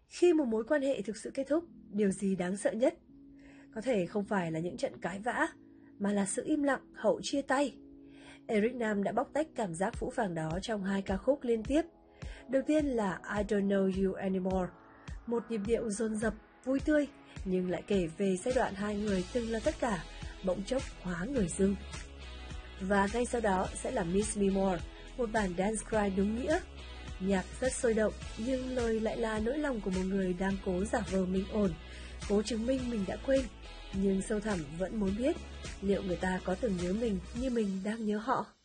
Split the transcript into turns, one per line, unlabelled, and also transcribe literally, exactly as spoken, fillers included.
Khi một mối quan hệ thực sự kết thúc, điều gì đáng sợ nhất? Có thể không phải là những trận cãi vã, mà là sự im lặng hậu chia tay. Eric Nam đã bóc tách cảm giác phũ phàng đó trong hai ca khúc liên tiếp. Đầu tiên là I Don't Know You Anymore, một nhịp điệu dồn dập, vui tươi, nhưng lại kể về giai đoạn hai người từng là tất cả, bỗng chốc hóa người dưng. Và ngay sau đó sẽ là Miss Me More, một bản dance cry đúng nghĩa. Nhạc rất sôi động, nhưng lời lại là nỗi lòng của một người đang cố giả vờ mình ổn, cố chứng minh mình đã quên, nhưng sâu thẳm vẫn muốn biết liệu người ta có từng nhớ mình như mình đang nhớ họ.